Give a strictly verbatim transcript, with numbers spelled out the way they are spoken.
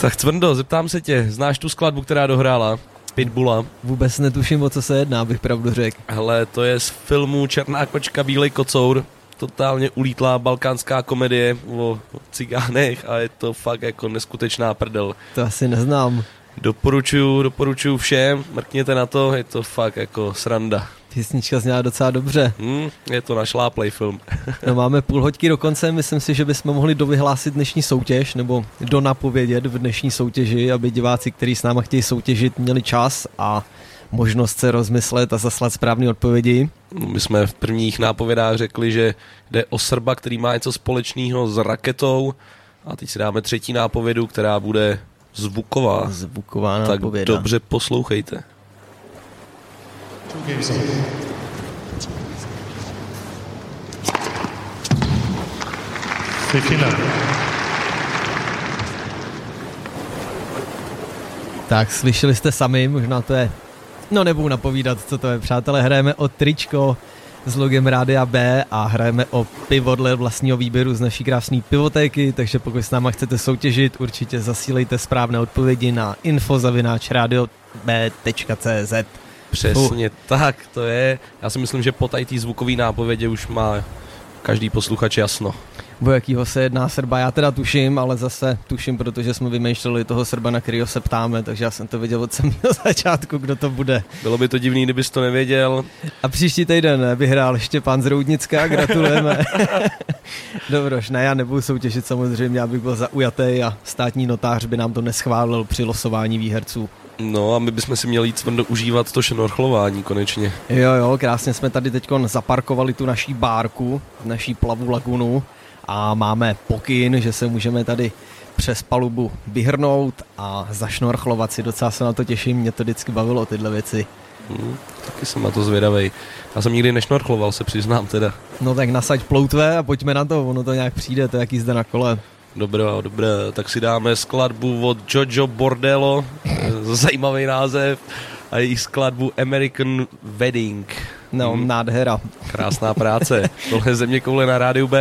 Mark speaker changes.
Speaker 1: Tak Cvrndo, zeptám se tě, znáš tu skladbu, která dohrála? Pitbulla.
Speaker 2: Vůbec netuším, o co se jedná, abych pravdu řekl.
Speaker 1: Hele, to je z filmu Černá kočka, bílej kocour. Totálně ulítlá balkánská komedie o cigánech a je to fakt jako neskutečná prdel.
Speaker 2: To asi neznám.
Speaker 1: Doporučuju, doporučuju všem, mrkněte na to, je to fakt jako sranda.
Speaker 2: Písnička zněla docela dobře.
Speaker 1: Hmm, je to našláplej film.
Speaker 2: No máme půl hoďky do konce, myslím si, že bychom mohli dovyhlásit dnešní soutěž, nebo donapovědět v dnešní soutěži, aby diváci, kteří s náma chtějí soutěžit, měli čas a možnost se rozmyslet a zaslat správné odpovědi.
Speaker 1: My jsme v prvních nápovědách řekli, že jde o Srba, který má něco společného s raketou a teď si dáme třetí nápovědu, která bude zvuková.
Speaker 2: Zvuková
Speaker 1: tak
Speaker 2: nápověda.
Speaker 1: Dobře poslouchejte.
Speaker 2: Tak slyšeli jste sami, možná to je, no nebudu napovídat, co to je, přátelé, hrajeme o tričko s logem Rádia B a hrajeme o pivo dle vlastního výběru z naší krásné pivotéky, takže pokud s náma chcete soutěžit, určitě zasílejte správné odpovědi na info zavináč radio b tečka cé zet.
Speaker 1: Přesně uh. tak, to je, já si myslím, že po tady té zvukové nápovědě už má každý posluchač jasno.
Speaker 2: O jakýho se jedná Srba, já teda tuším, ale zase tuším, protože jsme vymýšleli toho Srba, na kterýho se ptáme, takže já jsem to věděl od samého začátku, kdo to bude.
Speaker 1: Bylo by to divný, kdybys to nevěděl.
Speaker 2: A příští týden vyhrál Štěpán z Roudnicka, gratulujeme. Dobroš, ne, já nebudu soutěžit samozřejmě, abych byl zaujatý a státní notář by nám to neschválil při losování výherců.
Speaker 1: No a my bychom si měli jít Cvrndo užívat to šnorchlování konečně.
Speaker 2: Jo, jo, krásně jsme tady teď zaparkovali tu naší bárku, naší plavu lagunu a máme pokyn, že se můžeme tady přes palubu vyhrnout a zašnorchlovat si. Docela se na to těším, mě to vždycky bavilo tyhle věci.
Speaker 1: Hmm, taky jsem na to zvědavej. Já jsem nikdy nešnorchloval, se přiznám teda.
Speaker 2: No tak nasaď ploutve a pojďme na to, ono to nějak přijde, to je jak jízda na kole.
Speaker 1: Dobré, dobré, tak si dáme skladbu od Jojo Bordello, zajímavý název, a její skladbu American Wedding.
Speaker 2: No, hmm. nádhera.
Speaker 1: Krásná práce. Tohle je Zeměkoule na rádiu B.